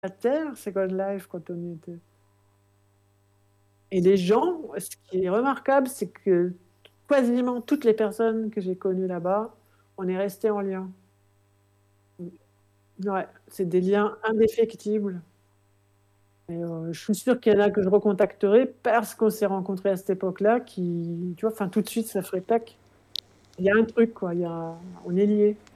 à terre, Second Life, quand on y était. Et les gens, ce qui est remarquable, c'est que quasiment toutes les personnes que j'ai connues là-bas, on est resté en lien. Ouais, c'est des liens indéfectibles. Et je suis sûre qu'il y en a que je recontacterai parce qu'on s'est rencontrés à cette époque-là, qui, tu vois, enfin tout de suite, ça ferait tac. Il y a un truc, quoi. On est liés.